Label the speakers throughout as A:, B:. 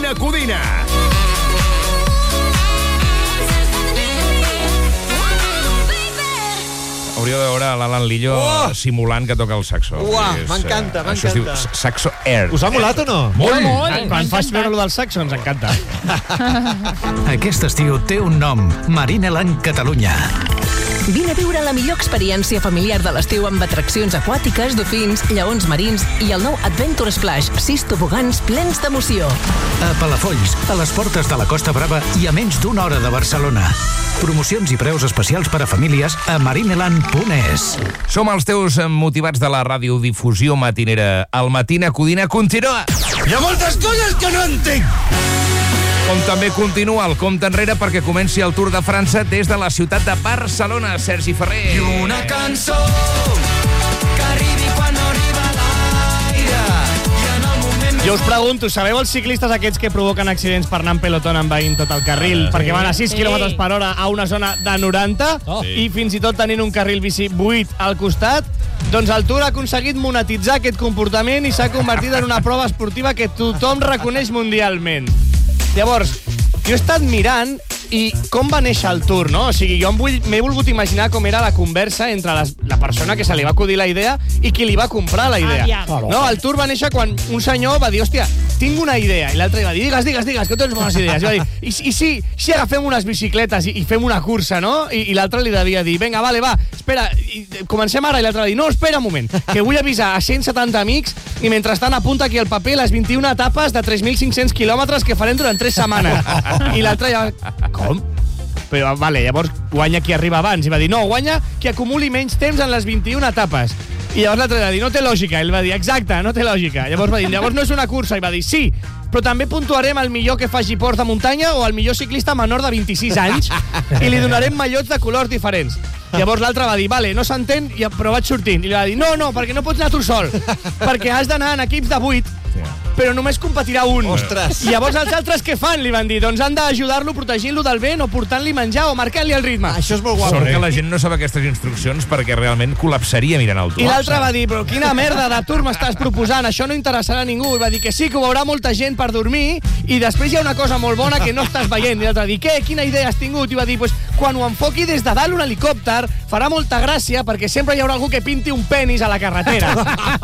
A: Matina Codina. Hauríeu de veure l'Alan Lillo simulant que toca el saxo.
B: M'encanta,
A: Això es diu saxo air.
B: Us ha molat o no?
C: Molt. Quan fas veure lo del saxo ens encanta.
D: Aquest estiu té un nom, Marineland Catalunya.
E: Vine a viure la millor experiència familiar de l'estiu amb atraccions aquàtiques, dofins, lleons marins i el nou Adventure Splash, 6 tobogans plens d'emoció.
D: A Palafolls, a les portes de la Costa Brava i a menys d'una hora de Barcelona. Promocions i preus especials per a famílies a marineland.es.
A: Som els teus motivats de la radiodifusió matinera. El Matina Codina continua.
F: Hi ha moltes coses que no entenc.
A: Com també continua el compte enrere perquè comenci el Tour de França des de la ciutat de Barcelona. Sergi Ferrer.
F: I una cançó que arribi quan no arriba l'aire. I en el moment...
C: Jo us pregunto, sabeu els ciclistes aquests que provoquen accidents per anar en pelotón envaint tot el carril perquè van a 6 km per hora a una zona de 90 i fins i tot tenint un carril bici buit al costat? Doncs el Tour ha aconseguit monetitzar aquest comportament i s'ha convertit en una prova esportiva que tothom reconeix mundialment. Llavors, jo he estat mirant i com va néixer el Tour, no? O sigui, jo m'he volgut imaginar com era la conversa entre la persona que se li va acudir la idea i qui li va comprar la idea. No, el Tour va néixer quan un senyor va dir, hòstia, tinc una idea. I l'altre va dir, digues, que tens bones idees. I va dir, i si agafem unes bicicletes i fem una cursa, no? I l'altre li devia dir, vinga, vale, va, espera, comencem ara. I l'altre va dir, no, espera un moment, que vull avisar a 170 amics i mentrestant apunta aquí al paper les 21 etapes de 3.500 quilòmetres que farem durant 3 setmanes. I l'altre ja... Com? Però, vale, llavors guanya qui arriba abans. I va dir, no, guanya qui acumuli menys temps en les 21 etapes. I llavors l'altre va dir, no té lògica. Ell va dir, exacte, no té lògica. Llavors va dir, llavors no és una cursa. I va dir, sí, però també puntuarem el millor que faci ports de muntanya o el millor ciclista menor de 26 anys i li donarem mallots de colors diferents. Llavors l'altre va dir, vale, no s'entén, però vaig sortint. I li va dir, no, perquè no pots anar tu sol, perquè has d'anar en equips de 8, però només competirà un.
B: Ostres.
C: I llavors els altres què fan? Li van dir, doncs han d'ajudar-lo protegint-lo del vent o portant-li menjar o marcant-li el ritme.
B: Això és molt guapo.
A: Sort que la gent no sap aquestes instruccions perquè realment col·lapsaria mirant el Tour.
C: I l'altre va dir, però quina merda de Tour m'estàs proposant, això no interessarà a ningú. I va dir que sí, que ho veurà molta gent per dormir i després hi ha una cosa molt bona que no estàs veient. I l'altre va dir, què? Quina idea has tingut? I va dir, pues, quan ho enfoqui des de dalt un helicòpter farà molta gràcia perquè sempre hi haurà algú que pinti un penis a la carretera.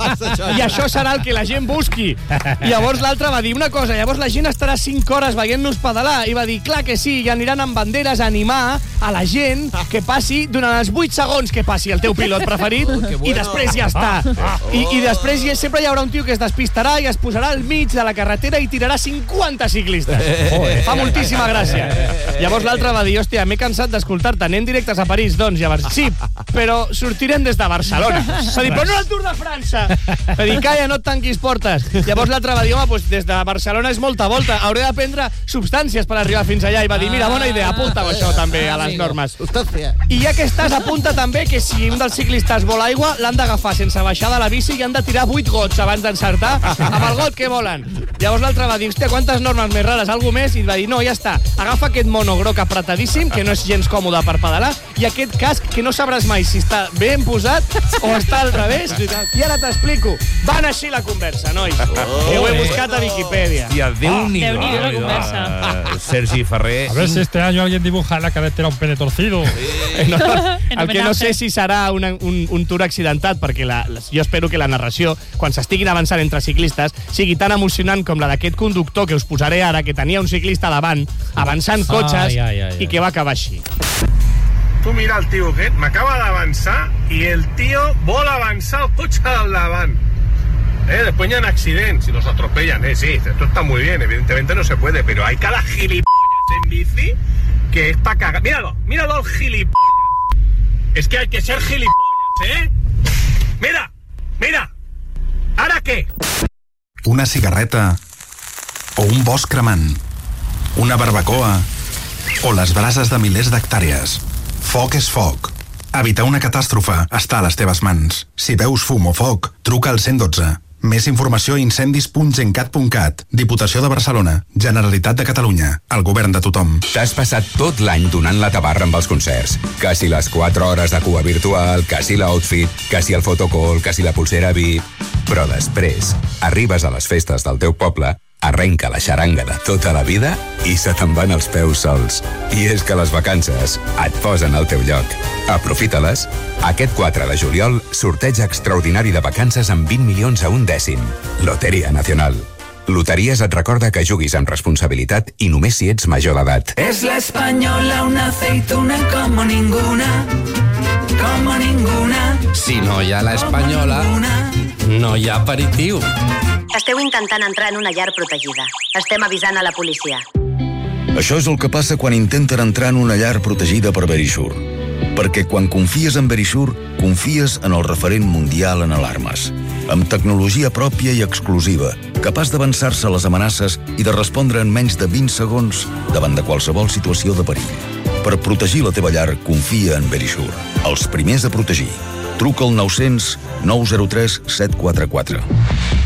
C: I això serà el que la gent busqui. I llavors l'altre va dir una cosa, llavors la gent estarà 5 hores veient-nos pedalar. I va dir, clar que sí, i aniran amb banderes a animar a la gent que passi durant els 8 segons que passi el teu pilot preferit i després ja està. I després sempre hi haurà un tio que es despistarà i es posarà al mig de la carretera i tirarà 50 ciclistes. Fa moltíssima gràcia. Llavors l'altre va dir, hòstia, m'he cansat d'escoltar-te, anem directes a París, doncs. Llavors, sí, però sortirem des de Barcelona. Va dir, però no al Tour de França. Va dir, calla, no et tanquis portes. Llavors l'altre va dir, home, doncs des de Barcelona és molta volta, hauré de prendre substàncies per arribar fins allà. I va dir, mira, bona idea, apunta això també a les normes. I ja que estàs, apunta també que si un dels ciclistes vol aigua, l'han d'agafar sense baixar de la bici i han de tirar 8 gots abans d'encertar. Amb el got, què volen? Llavors l'altre va dir, hòstia, quantes normes més rares, algú més? I va dir, no, ja està, agafa aquest mono groc apretadíssim, que no és gens còmode per pedalar, i aquest casc que no sabràs mai si està ben posat o està al revés. I ara t'explico. Va així la conversa, nois. Que ho he buscat a Wikipedia.
A: Hòstia, Déu-n'hi-do.
G: Déu-n'hi-do la conversa.
A: Sergi Ferrer.
H: A ver si este año alguien dibuja en la carretera un pene torcido.
C: El que no sé si serà un tour accidentat, perquè jo espero que la narració, quan s'estiguin avançant entre ciclistes, sigui tan emocionant com la d'aquest conductor que us posaré ara, que tenia un ciclista davant, avançant cotxes, i que va acabar així.
I: Tu mira el tio aquest, m'acaba d'avançar i el tio vol avançar el cotxe del davant. Después ya en accidentes, si los atropellan, sí, esto está muy bien, evidentemente no se puede, pero hay cada gilipollas en bici que es para cagar. Míralo el gilipollas. Es que hay que ser gilipollas, Mira. ¿Ahora qué?
J: Una cigarreta o un bosc cremant, una barbacoa o les brases de milers d'hectàrees. Foc és foc. Evitar una catàstrofe està a les teves mans. Si veus fum o foc, truca al 112. Més informació a incendis.gencat.cat. Diputació de Barcelona. Generalitat de Catalunya. El govern de tothom.
K: T'has passat tot l'any donant la tabarra amb els concerts. Que si les 4 hores de cua virtual, que si l'outfit, que si el photocall, que si la pulsera VIP... Però després arribes a les festes del teu poble arrenca la xaranga de tota la vida i se te'n van els peus sols. I és que les vacances et posen al teu lloc. Aprofita-les. Aquest 4 de juliol, sorteig extraordinari de vacances amb 20 milions a un dècim. Loteria Nacional. Loteries et recorda que juguis amb responsabilitat i només si ets major d'edat.
F: Es la española, una aceituna como ninguna, como ninguna.
B: Si no hi ha la espanyola, no hi ha aperitiu.
G: Esteu intentant entrar en una llar protegida. Estem avisant a la policia.
L: Això és el que passa quan intenten entrar en una llar protegida per Verisure. Perquè quan confies en Verisure, confies en el referent mundial en alarmes. Amb tecnologia pròpia i exclusiva, capaç d'avançar-se a les amenaces i de respondre en menys de 20 segons davant de qualsevol situació de perill. Per protegir la teva llar, confia en Verisure. Els primers a protegir. Truca al 900 903 744.